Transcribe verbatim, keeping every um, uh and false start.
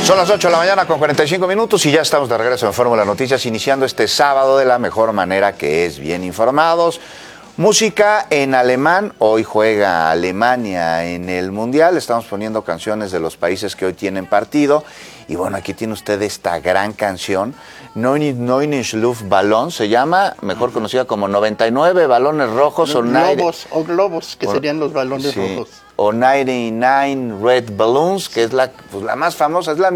Son las ocho de la mañana con cuarenta y cinco minutos y ya estamos de regreso en Fórmula Noticias, iniciando este sábado de la mejor manera, que es bien informados. Música en alemán, hoy juega Alemania en el Mundial, estamos poniendo canciones de los países que hoy tienen partido. Y bueno, aquí tiene usted esta gran canción, neun Luftballons, se llama, mejor conocida como noventa y nueve balones rojos. O globos, o globos, que o, serían los balones sí, rojos. O noventa y nueve Red Balloons, que es la, pues, la más famosa, es la